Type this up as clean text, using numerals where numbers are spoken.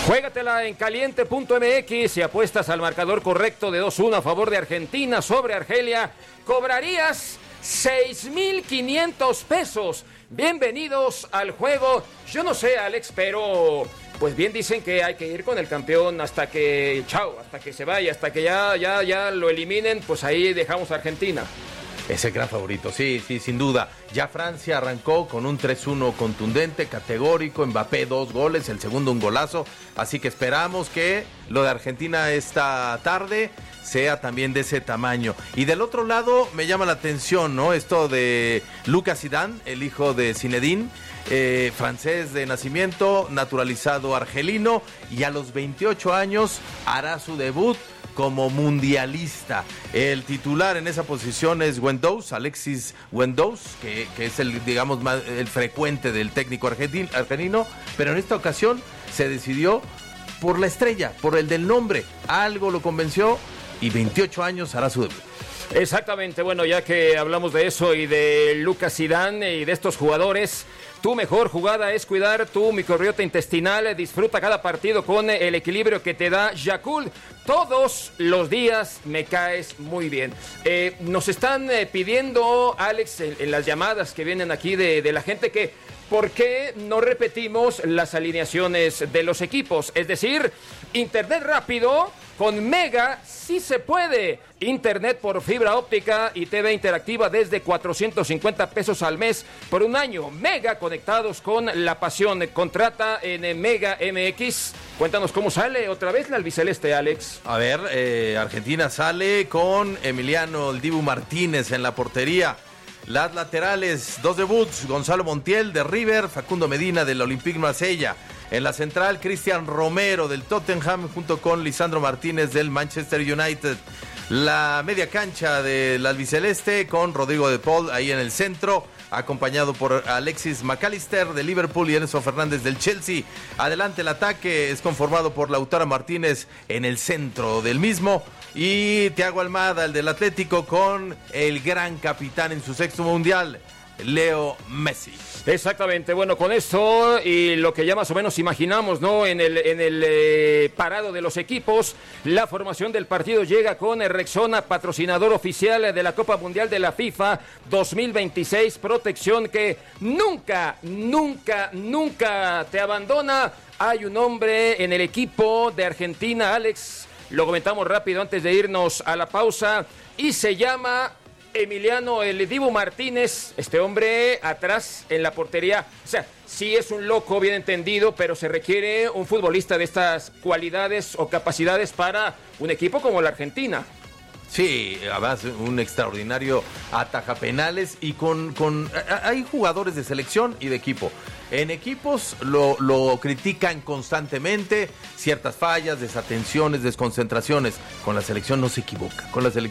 Juégatela en caliente.mx y apuestas al marcador correcto de 2-1 a favor de Argentina sobre Argelia. Cobrarías 6,500 pesos. Bienvenidos al juego. Yo no sé, Alex, pero pues bien dicen que hay que ir con el campeón hasta que se vaya, hasta que ya lo eliminen, pues ahí dejamos a Argentina. Es el gran favorito, sí, sin duda. Ya Francia arrancó con un 3-1 contundente, categórico, Mbappé 2 goles, el segundo un golazo, así que esperamos que lo de Argentina esta tarde sea también de ese tamaño. Y del otro lado me llama la atención, ¿no? Esto de Lucas Zidane, el hijo de Zinedine, francés de nacimiento, naturalizado argelino, y a los 28 años hará su debut como mundialista. El titular en esa posición es Guendouzi, Alexis Guendouzi, que es el frecuente del técnico argelino, pero en esta ocasión se decidió por la estrella, por el del nombre. Algo lo convenció y 28 años hará su debut. Exactamente, bueno, ya que hablamos de eso y de Lucas Zidane y de estos jugadores, tu mejor jugada es cuidar tu microbiota intestinal. Disfruta cada partido con el equilibrio que te da Yakult. Todos los días me caes muy bien. Nos están pidiendo, Alex, en las llamadas que vienen aquí de la gente, que ¿por qué no repetimos las alineaciones de los equipos? Es decir, internet rápido con Mega sí se puede. Internet por fibra óptica y TV interactiva desde 450 pesos al mes por un año. Mega, conectados con la pasión. Contrata en Mega MX. Cuéntanos cómo sale otra vez la albiceleste, Alex. A ver, Argentina sale con Emiliano el Dibu Martínez en la portería. Las laterales, 2 debuts, Gonzalo Montiel de River, Facundo Medina del Olympique Marsella. En la central, Cristian Romero del Tottenham junto con Lisandro Martínez del Manchester United. La media cancha del albiceleste con Rodrigo de Paul ahí en el centro, acompañado por Alexis McAllister de Liverpool y Enzo Fernández del Chelsea. Adelante el ataque es conformado por Lautaro Martínez en el centro del mismo y Thiago Almada, el del Atlético, con el gran capitán en su 6º mundial, Leo Messi. Exactamente, bueno, con esto y lo que ya más o menos imaginamos, ¿no? En el parado de los equipos, la formación del partido llega con Rexona, patrocinador oficial de la Copa Mundial de la FIFA 2026, protección que nunca te abandona. Hay un hombre en el equipo de Argentina, Alex, lo comentamos rápido antes de irnos a la pausa, y se llama Emiliano el Dibu Martínez. Este hombre atrás en la portería, o sea, sí es un loco, bien entendido, pero se requiere un futbolista de estas cualidades o capacidades para un equipo como la Argentina. Sí, además un extraordinario atajapenales y hay jugadores de selección y de equipo. En equipos lo critican constantemente, ciertas fallas, desatenciones, desconcentraciones. Con la selección no se equivoca. Con la selección